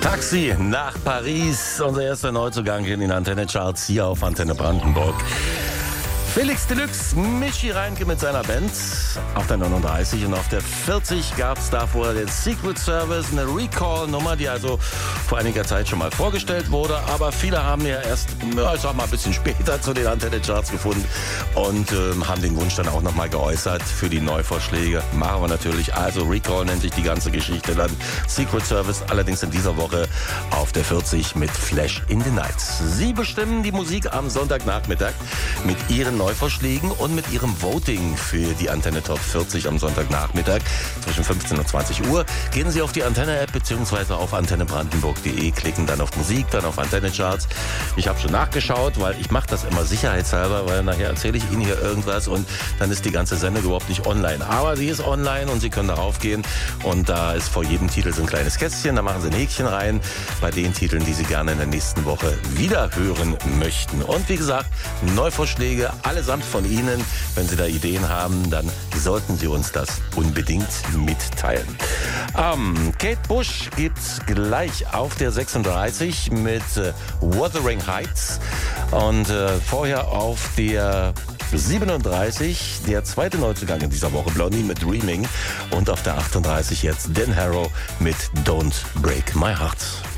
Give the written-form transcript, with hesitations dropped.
Taxi nach Paris, unser erster Neuzugang in den Antenne-Charts hier auf Antenne Brandenburg. Felix Deluxe, Michi Reinke mit seiner Band auf der 39 und auf der 40 gab es davor den Secret Service, eine Recall-Nummer, die also vor einiger Zeit schon mal vorgestellt wurde, aber viele haben ja erst, ich sag mal, ein bisschen später zu den Antenne-Charts gefunden und haben den Wunsch dann auch nochmal geäußert für die Neuvorschläge. Machen wir natürlich, also Recall nennt sich die ganze Geschichte dann. Secret Service allerdings in dieser Woche auf der 40 mit Flash in the Night. Sie bestimmen die Musik am Sonntagnachmittag mit ihren Neuvorschlägen und mit ihrem Voting für die Antenne Top 40 am Sonntagnachmittag zwischen 15 und 20 Uhr. Gehen Sie auf die Antenne-App bzw. auf antennebrandenburg.de, klicken dann auf Musik, dann auf Antenne-Charts. Ich habe schon nachgeschaut, weil ich mache das immer sicherheitshalber, weil nachher erzähle ich Ihnen hier irgendwas und dann ist die ganze Sendung überhaupt nicht online. Aber sie ist online und Sie können darauf gehen und da ist vor jedem Titel so ein kleines Kästchen, da machen Sie ein Häkchen rein bei den Titeln, die Sie gerne in der nächsten Woche wieder hören möchten. Und wie gesagt, Neuvorschläge, allesamt von Ihnen. Wenn Sie da Ideen haben, dann sollten Sie uns das unbedingt mitteilen. Kate Bush gibt's gleich auf der 36 mit Wuthering Heights und vorher auf der 37 der zweite Neuzugang in dieser Woche, Blondie mit Dreaming und auf der 38 jetzt Dan Harrow mit Don't Break My Heart.